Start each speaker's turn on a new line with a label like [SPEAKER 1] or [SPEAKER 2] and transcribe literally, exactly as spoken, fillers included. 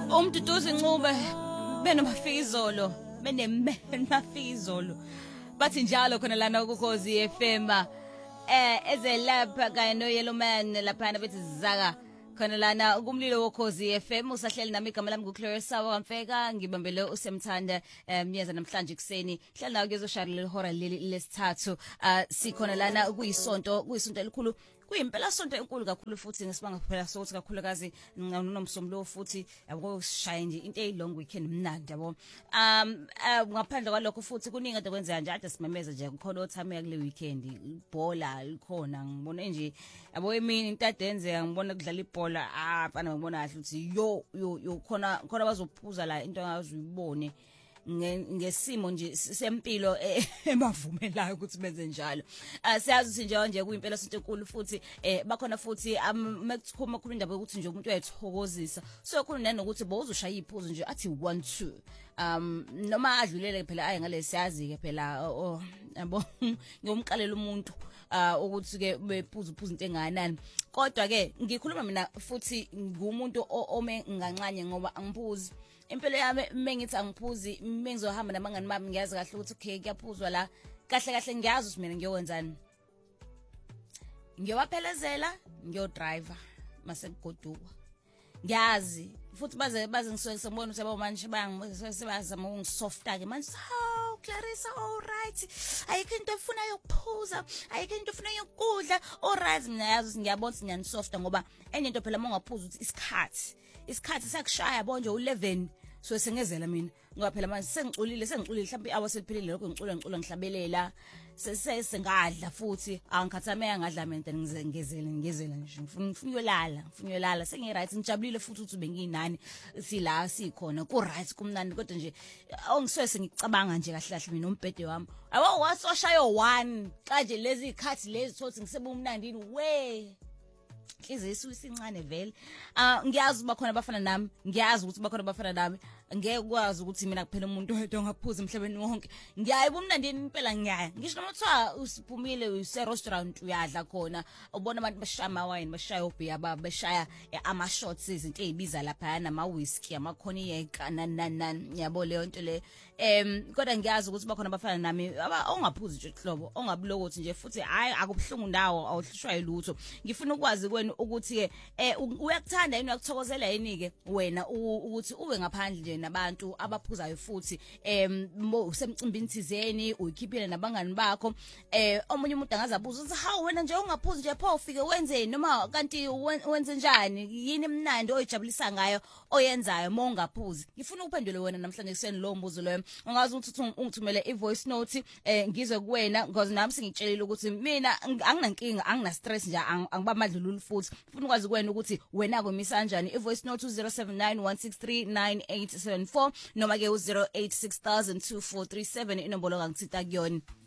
[SPEAKER 1] Umduduzi Ncube benomafika izolo benemafika izolo bathi njalo khona lana ukukhozi F M eh ezelapha kanye no Yellow Man lapha bethi zaka khona lana kumlilo wokhozi F M usahleli nami igama lami nguClarissa Wamfeka ngibambele usemthanda umnyeza namhlanje kuseni hlala nawe kuzoshaya lehora leli lesithathu sikhona lana kuyisonto kuyisonto elikhulu kuyimpela sonto enkulu kakhulu futhi ngesibanga phela sokuthi kakhulukazi nomsombuluko futhi yabo shaya nje into eyilong weekend mnandi yabo um ngaphandle kwalokho futhi kuningi ade kwenza nje ade simemeza nje kukhona othameka kule weekend ibhola likhona ngibona nje yabo emini into adenzeka ngibona kudlala ibhola ah bana ngibona kahle ukuthi yo yo yo khona khona bazophuza la into angazuyibone ngesimo nje sempilo emavumelayo ukuthi benze njalo siyazi ukuthi nje nje kuyimpela sonto enkulu futhi bakhona futhi mekuthuma khulu indaba ukuthi nje umuntu uyayithokozisa so khona nanokuthi bowuzoshaya iphuzo nje athi one two um noma adlulele phela ayi ngale siyazi ke phela yabo ngiyomqalela umuntu ukuthi ke bephuza uphuza into enganani kodwa ke ngikhuluma mina futhi ngumuntu ome nganxanye ngoba angiphuzi impilo yami mengithi angiphuzi mengizohamba nabangani bami ngiyazi kahle ukuthi okay kuyaphuzwa la kahle kahle ngiyazi ukuthi mina ngiyokwenzani ngiyowaphelezela ngiyodriver mase kugoduka ngiyazi futhi baze baze ngisoke sembona ukuthi abamanje bayangizama ungisofta ke manje how Clarissa all right ayikho into efuna yokuphuza ayikho into efuna yokudla all right mina yazi ukuthi ngiyabona ukuthi ngiyanisofta ngoba enye into phela mongaphuza ukuthi isikhathi isikhathi sakushaya bonje u eleven so sengezela mina ngoba phela manje sengiculile sengiculile mhlawumbe awa seliphelile lokho ngicula ngicula ngihlabelela sesengadla futhi angikhathameka ngadla mina then ngizengezela ngizela nje ngifuna uyolala ngifuna uyolala sengi right ngijabulile futhi ukuthi benginani sila sikhona ku right kumnandi kodwa nje ongiswese ngicabanga nje kahle kahle mina umbhede wami abo wasoshayo one xa nje lezi ikhathi lezi thothi ngisebe umnandini we Inhliziyo isincane vele ah ngiyazi bakhona bafana nami ngiyazi ukuthi bakhona bafana nami ngeke ukwazi ukuthi mina kuphela umuntu oyedwa ngaphuza emhlabeni wonke ngiyayiba umnandini impela ngiyaya ngisho noma kuthiwa usiphumile use restaurant uyadla khona ubona abantu bashaya ama wine bashaya obeer bashaya ama shots izinto ezibiza lapha nama whisky ama cognac nanani yabo leyo nto le em kodwa ngiyazi ukuthi bakhona bafana nami ongaphuzi nje ihlobo ongabulokothi nje futhi hayi akubhlungu ndawo awuhlishwa yilutho ngifuna ukwazi kwenu ukuthi ke uyakuthanda yini uyakuthokozela yini ke wena ukuthi ube ngaphandle nje nabantu abaphuzayo futhi em usemcimbini thizeni uyikhiphile nabangani bakho eh omunye umuntu angazabuza ukuthi hawu wena nje ungaphuzi nje pho ufike wenzeni noma kanti wenze njani yini emnandi oyijabulisa ngayo oyenzayo mongaphuzi ngifuna ukuphendule wena namhlanje kuseni lo mbuzo loyo ungazi ukuthi ungithumele ivoice note eh ngizwe kuwena because nami singitshelile ukuthi mina anginankinga angina stress nje angiba madlululu futhi ufuna ukwazi kuwena ukuthi wena komisa kanjani ivoice note u zero seven nine one six three nine eight seven four noma ke u zero eight six thousand two four three seven inombolo ngangithita kuyona